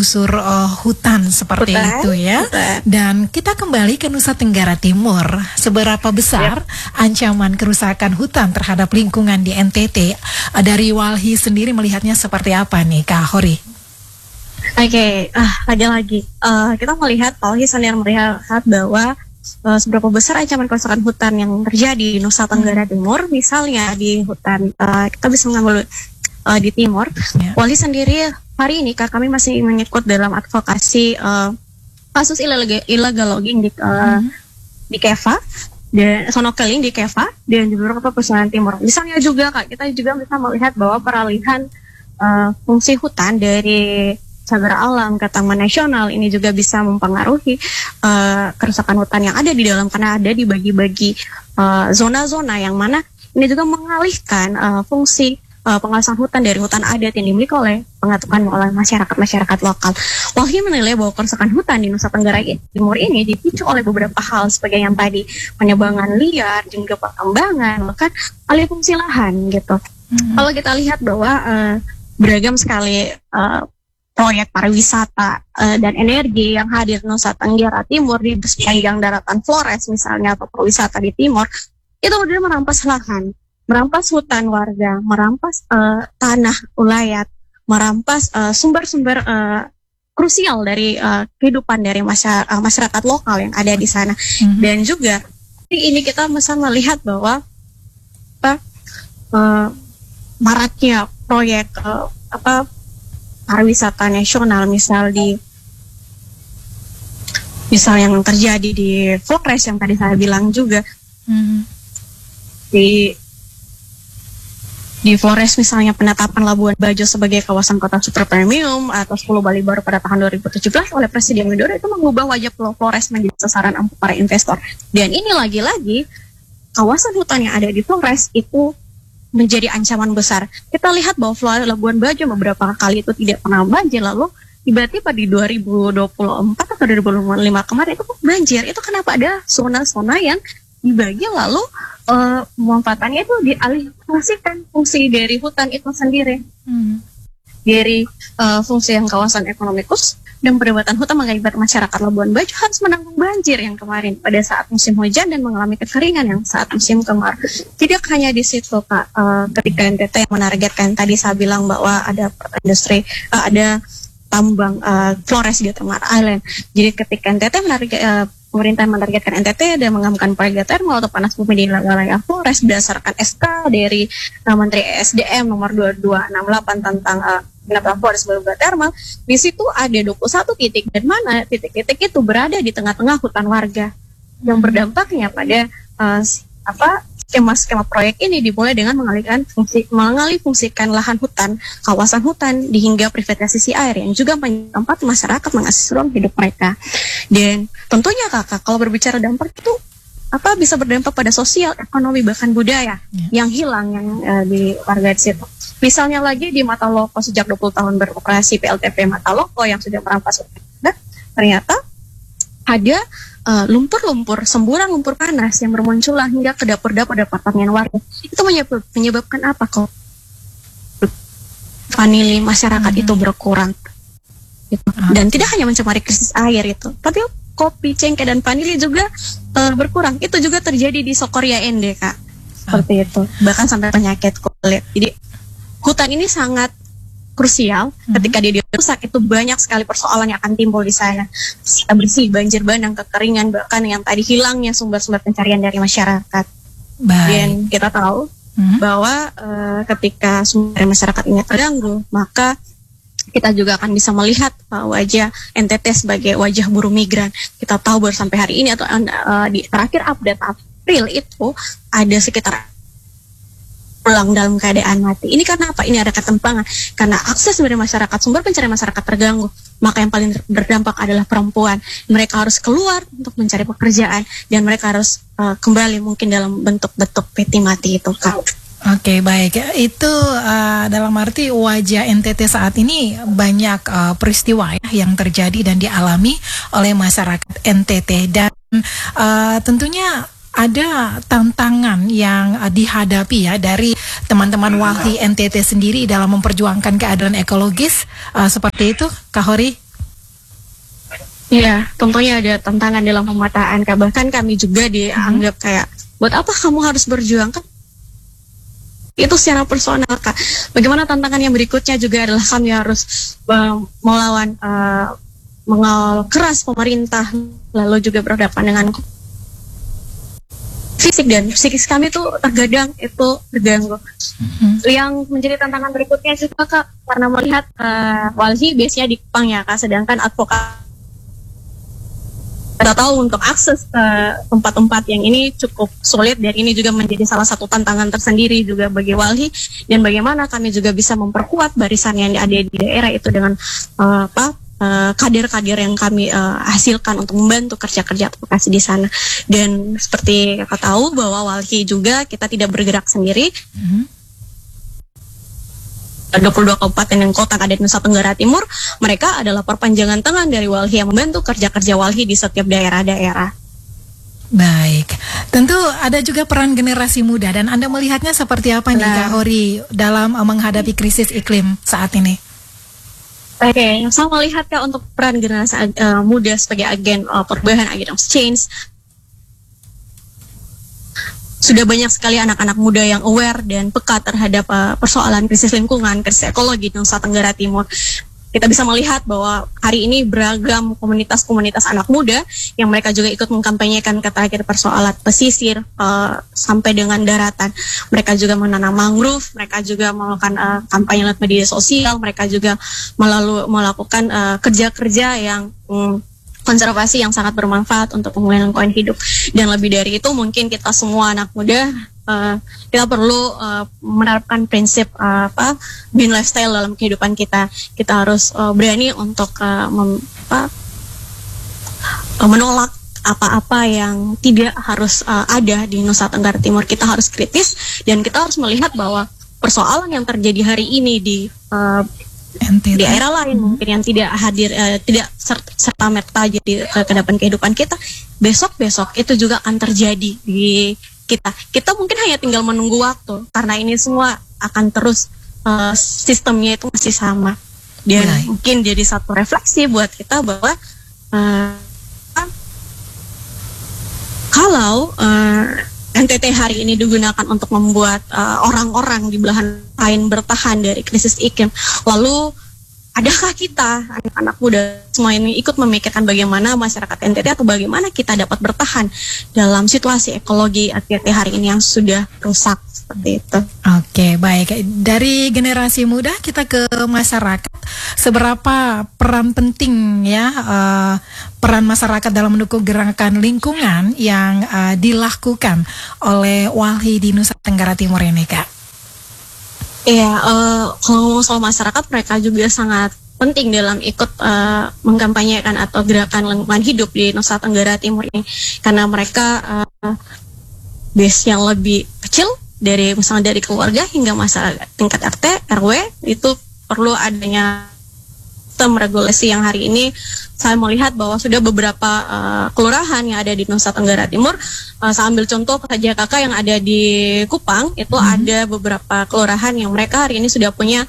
menggusur hutan seperti itu ya. Dan kita kembali ke Nusa Tenggara Timur. Seberapa besar ancaman kerusakan hutan terhadap lingkungan di NTT? Dari Walhi sendiri melihatnya seperti apa nih, Kak Hori? Oke, lagi-lagi kita melihat Walhi sendiri melihat bahwa seberapa besar ancaman kerusakan hutan yang terjadi di Nusa Tenggara Timur. Misalnya di hutan, kita bisa mengambil di timur. Walhi sendiri hari ini kami masih mengikut dalam advokasi kasus illegal logging di Keva, dan snorkeling di Keva dan di beberapa perusahaan timur. Misalnya juga kita juga bisa melihat bahwa peralihan fungsi hutan dari cagar alam ke taman nasional ini juga bisa mempengaruhi kerusakan hutan yang ada di dalam, karena ada dibagi-bagi zona-zona yang mana ini juga mengalihkan fungsi pengawasan hutan dari hutan adat yang dimiliki oleh masyarakat lokal. Walhi menilai bahwa kerusakan hutan di Nusa Tenggara Timur ini dipicu oleh beberapa hal sebagai yang tadi, penebangan liar, juga pertambangan, bahkan alih fungsi lahan gitu. Kalau kita lihat bahwa beragam sekali proyek pariwisata dan energi yang hadir di Nusa Tenggara Timur di sepanjang daratan Flores misalnya, atau pariwisata di timur, itu kemudian merampas lahan, merampas hutan warga, merampas tanah ulayat, merampas sumber-sumber krusial dari kehidupan dari masyarakat lokal yang ada di sana. Dan juga ini kita bisa melihat bahwa maraknya proyek pariwisata nasional, misal yang terjadi di Flores yang tadi saya bilang juga, di Flores misalnya penetapan Labuan Bajo sebagai kawasan kota super premium atau 10 Bali baru pada tahun 2017 oleh Presiden Widodo itu mengubah wajah Pulau Flores menjadi sasaran ampuh para investor. Dan ini lagi-lagi kawasan hutan yang ada di Flores itu menjadi ancaman besar. Kita lihat bahwa Labuan Bajo beberapa kali itu tidak pernah banjir, lalu tiba-tiba di 2024 atau 2025 kemarin itu banjir. Itu kenapa ada zona-zona yang dibagi lalu pemanfaatannya itu dialihfungsikan fungsi dari hutan itu sendiri. Dari fungsi yang kawasan ekonomi khusus dan perdebatan hutan mengakibatkan masyarakat Labuan Bajo harus menanggung banjir yang kemarin pada saat musim hujan dan mengalami kekeringan yang saat musim kemarau. Tidak hanya di situ, Kak, ketika NTT yang menargetkan, tadi saya bilang bahwa ada industri, ada tambang Flores Geothermal Island. Jadi ketika NTT pemerintah menargetkan NTT dan mengamankan proyek geothermal atau panas bumi di wilayah Flores berdasarkan SK dari Menteri ESDM nomor 2268 tentang penata Flores geothermal. Di situ ada 21 titik, dan mana titik-titik itu berada di tengah-tengah hutan warga yang berdampaknya pada skema-skema proyek ini dimulai dengan mengalihfungsikan lahan hutan, kawasan hutan hingga privatisasi air yang juga tempat masyarakat mengakses ruang hidup mereka. Dan tentunya Kakak, kalau berbicara dampak itu bisa berdampak pada sosial, ekonomi, bahkan budaya yang hilang yang di warga di situ. Misalnya lagi di Mataloko, sejak 20 tahun beroperasi PLTP Mataloko yang sudah merampas hutan, ternyata ada lumpur-lumpur, semburan lumpur panas yang bermunculan hingga ke dapur-dapur apartemen warga. Itu menyebabkan apa kok? Vanili masyarakat itu berkurang. Gitu. Dan tidak hanya mencemari krisis air itu, tapi kopi, cengkeh, dan vanili juga berkurang. Itu juga terjadi di Sokoria ND, Kak. Seperti itu. Bahkan sampai penyakit kulit. Jadi hutan ini sangat krusial. Ketika dia dirusak, itu banyak sekali persoalan yang akan timbul di sana. Bersih, banjir bandang, kekeringan, bahkan yang tadi hilangnya sumber-sumber pencarian dari masyarakat. Dan kita tahu bahwa ketika sumber masyarakat ini terganggu, maka kita juga akan bisa melihat wajah NTT sebagai wajah buruh migran. Kita tahu baru sampai hari ini atau di terakhir update April itu ada sekitar pulang dalam keadaan mati. Ini karena apa? Ini ada ketimpangan. Karena akses dari masyarakat, sumber pencarian masyarakat terganggu. Maka yang paling berdampak adalah perempuan. Mereka harus keluar untuk mencari pekerjaan dan mereka harus kembali mungkin dalam bentuk-bentuk peti mati itu, Kak. Oke, baik. Itu dalam arti wajah NTT saat ini banyak peristiwa yang terjadi dan dialami oleh masyarakat NTT, dan tentunya ada tantangan yang dihadapi ya dari teman-teman Walhi NTT sendiri dalam memperjuangkan keadilan ekologis, seperti itu, Kak Hori? Iya, tentunya ada tantangan dalam pemetaan, Kak. Bahkan kami juga dianggap kayak, buat apa kamu harus berjuang, kan? Itu secara personal, Kak. Bagaimana tantangan yang berikutnya juga adalah kami harus melawan mengawal keras pemerintah, lalu juga berhadapan dengan fisik dan psikis kami tuh terkadang itu terganggu. Yang menjadi tantangan berikutnya juga, Kak, karena melihat Walhi biasanya di Kupang ya, Kak, sedangkan advokat kita tahu untuk akses ke tempat-tempat yang ini cukup sulit, dan ini juga menjadi salah satu tantangan tersendiri juga bagi Walhi. Dan bagaimana kami juga bisa memperkuat barisan yang ada di daerah itu dengan kader-kader yang kami hasilkan untuk membantu kerja-kerja advokasi di sana. Dan seperti Kakak tahu bahwa Walhi juga kita tidak bergerak sendiri. 22 kabupaten dan kota ada di Nusa Tenggara Timur, mereka adalah perpanjangan tangan dari Walhi yang membantu kerja-kerja Walhi di setiap daerah-daerah. Baik, tentu ada juga peran generasi muda, dan Anda melihatnya seperti apa nih Kak Hori dalam menghadapi krisis iklim saat ini? Oke, saya melihat, Kak, untuk peran generasi muda sebagai agen perubahan, agen of change. Sudah banyak sekali anak-anak muda yang aware dan peka terhadap persoalan krisis lingkungan, krisis ekologi di Nusa Tenggara Timur. Kita bisa melihat bahwa hari ini beragam komunitas-komunitas anak muda yang mereka juga ikut mengkampanyekan terakhir persoalan pesisir sampai dengan daratan. Mereka juga menanam mangrove, mereka juga melakukan kampanye lewat media sosial, mereka juga melakukan kerja-kerja yang konservasi yang sangat bermanfaat untuk pemulihan lingkungan hidup. Dan lebih dari itu, mungkin kita semua anak muda kita perlu menerapkan prinsip green lifestyle dalam kehidupan kita. Kita harus berani untuk menolak apa-apa yang tidak harus ada di Nusa Tenggara Timur. Kita harus kritis dan kita harus melihat bahwa persoalan yang terjadi hari ini di daerah lain mungkin yang tidak hadir, tidak serta merta jadi ke depan kehidupan kita, besok itu juga akan terjadi di kita mungkin hanya tinggal menunggu waktu, karena ini semua akan terus sistemnya itu masih sama. Dan mungkin jadi satu refleksi buat kita bahwa kalau NTT hari ini digunakan untuk membuat orang-orang di belahan lain bertahan dari krisis iklim, lalu adakah kita, anak-anak muda semua ini ikut memikirkan bagaimana masyarakat NTT atau bagaimana kita dapat bertahan dalam situasi ekologi NTT hari ini yang sudah rusak seperti itu. Oke, baik. Dari generasi muda kita ke masyarakat, seberapa peran penting ya peran masyarakat dalam mendukung gerakan lingkungan yang dilakukan oleh Walhi di Nusa Tenggara Timur ini, Kak? Iya, kalau ngomong soal masyarakat, mereka juga sangat penting dalam ikut mengkampanyekan atau gerakan lingkungan hidup di Nusa Tenggara Timur ini, karena mereka base yang lebih kecil, dari misalnya dari keluarga hingga masyarakat tingkat RT, RW, itu perlu adanya sistem regulasi yang hari ini saya melihat bahwa sudah beberapa kelurahan yang ada di Nusa Tenggara Timur. Saya ambil contoh saja Kakak yang ada di Kupang, itu ada beberapa kelurahan yang mereka hari ini sudah punya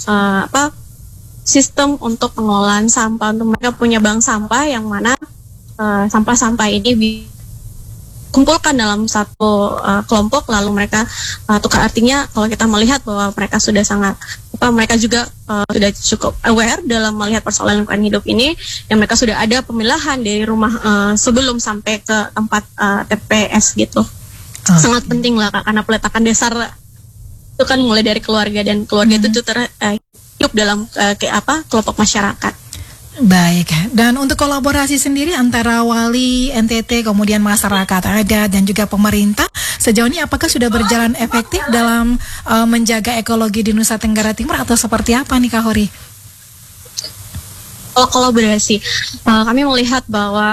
sistem untuk pengelolaan sampah, untuk mereka punya bank sampah yang mana sampah-sampah ini dikumpulkan dalam satu kelompok, lalu mereka tukar. Artinya kalau kita melihat bahwa mereka sudah sangat mereka juga sudah cukup aware dalam melihat persoalan lingkungan hidup ini, dan mereka sudah ada pemilahan dari rumah sebelum sampai ke tempat TPS gitu. Sangat penting lah, Kak, karena peletakan dasar itu kan mulai dari keluarga, dan keluarga itu hidup dalam kelompok masyarakat. Baik, dan untuk kolaborasi sendiri antara Wali, NTT, kemudian masyarakat adat dan juga pemerintah, sejauh ini apakah sudah berjalan efektif dalam menjaga ekologi di Nusa Tenggara Timur atau seperti apa nih, Kak Hori? Kalau kolaborasi, kami melihat bahwa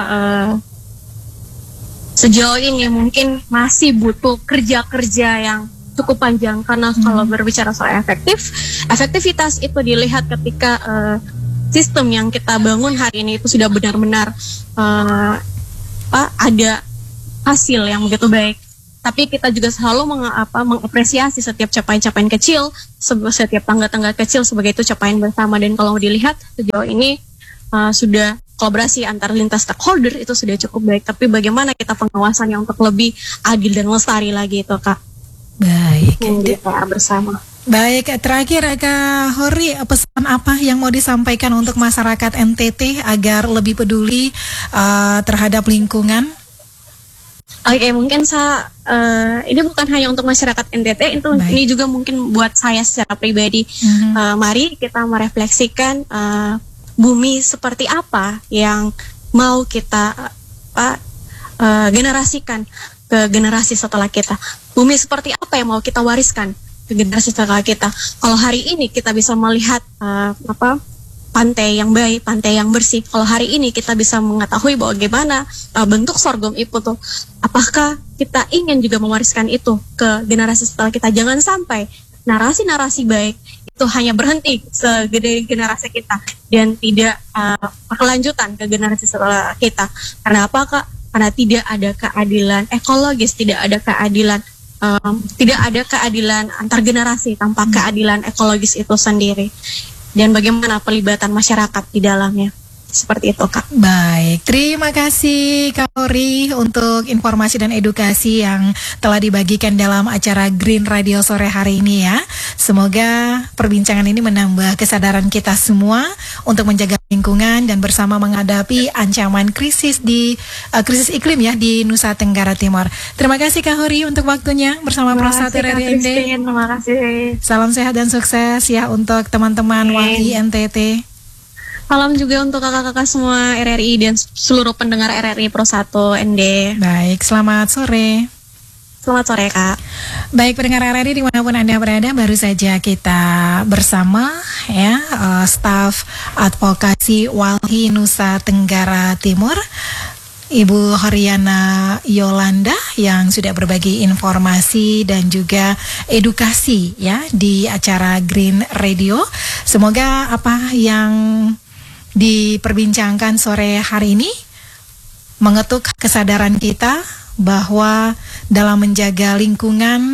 sejauh ini mungkin masih butuh kerja-kerja yang cukup panjang, karena kalau berbicara soal efektivitas itu dilihat ketika sistem yang kita bangun hari ini itu sudah benar-benar ada hasil yang begitu baik. Tapi kita juga selalu mengapresiasi setiap capaian-capaian kecil, setiap tangga-tangga kecil sebagai itu capaian bersama. Dan kalau dilihat sejauh ini sudah kolaborasi antar lintas stakeholder itu sudah cukup baik. Tapi bagaimana kita pengawasannya untuk lebih adil dan lestari lagi itu, Kak? Baik. Jadi PR bersama. Baik, terakhir Kak Hori, pesan apa yang mau disampaikan untuk masyarakat NTT agar lebih peduli terhadap lingkungan? Oke, mungkin ini bukan hanya untuk masyarakat NTT, ini juga mungkin buat saya secara pribadi. Mari kita merefleksikan bumi seperti apa yang mau kita generasikan ke generasi setelah kita. Bumi seperti apa yang mau kita wariskan ke generasi setelah kita. Kalau hari ini kita bisa melihat pantai yang baik, pantai yang bersih. Kalau hari ini kita bisa mengetahui bahwa bagaimana bentuk sorghum itu tuh, apakah kita ingin juga mewariskan itu ke generasi setelah kita? Jangan sampai narasi-narasi baik itu hanya berhenti segede generasi kita dan tidak berkelanjutan ke generasi setelah kita. Karena apa, Kak? Karena tidak ada keadilan ekologis, tidak ada keadilan antar generasi tanpa keadilan ekologis itu sendiri. Dan bagaimana pelibatan masyarakat di dalamnya. Seperti itu, Kak. Baik, terima kasih Kak Hori untuk informasi dan edukasi yang telah dibagikan dalam acara Green Radio sore hari ini ya. Semoga perbincangan ini menambah kesadaran kita semua untuk menjaga lingkungan dan bersama menghadapi ancaman krisis iklim ya di Nusa Tenggara Timur. Terima kasih Kak Hori untuk waktunya bersama Prosatu RRI. Terima kasih. Salam sehat dan sukses ya untuk teman-teman WALI NTT. Salam juga untuk kakak-kakak semua RRI dan seluruh pendengar RRI Pro 1 ND. Baik, selamat sore. Selamat sore, Kak. Baik, pendengar RRI dimanapun Anda berada, baru saja kita bersama ya staf advokasi WALI Nusa Tenggara Timur, Ibu Horiana Yolanda yang sudah berbagi informasi dan juga edukasi ya di acara Green Radio. Semoga apa yang diperbincangkan sore hari ini mengetuk kesadaran kita bahwa dalam menjaga lingkungan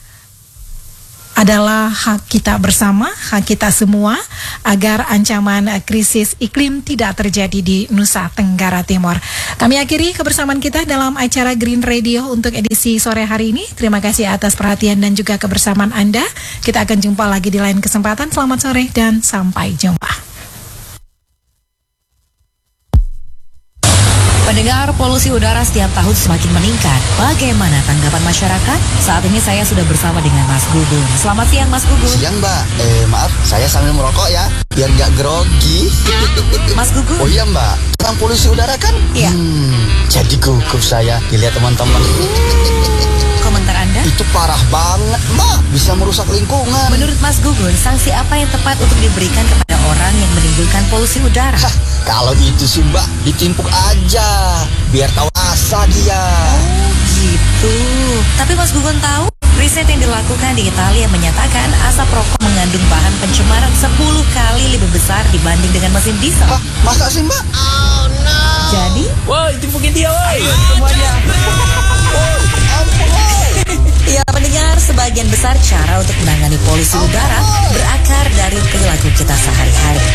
adalah hak kita bersama, hak kita semua agar ancaman krisis iklim tidak terjadi di Nusa Tenggara Timur. Kami akhiri kebersamaan kita dalam acara Green Radio untuk edisi sore hari ini. Terima kasih atas perhatian dan juga kebersamaan Anda. Kita akan jumpa lagi di lain kesempatan. Selamat sore dan sampai jumpa. Pendengar, polusi udara setiap tahun semakin meningkat. Bagaimana tanggapan masyarakat? Saat ini saya sudah bersama dengan Mas Gugun. Selamat siang, Mas Gugun. Siang, Mbak. Maaf, saya sambil merokok ya, biar nggak grogi. Mas Gugun. Oh iya, Mbak. Tentang polusi udara kan? Iya. Jadi gugup saya dilihat teman-teman. Komentar Anda? Itu parah banget, Mbak. Bisa merusak lingkungan. Menurut Mas Gugun, sanksi apa yang tepat untuk diberikan kepada orang yang menimbulkan polusi udara? Kalau itu sih, Mbak, ditimpuk aja. Biar tahu asa dia. Oh, gitu. Tapi Mas Gugun tahu, riset yang dilakukan di Italia menyatakan asap rokok mengandung bahan pencemaran 10 kali lebih besar dibanding dengan mesin diesel. Hah, masa sih, Mbak? Oh, no. Jadi, woi, timpukin dia, woi. Semuanya. ya pendengar, sebagian besar cara untuk menangani polusi udara berakar dari perilaku kita sehari-hari.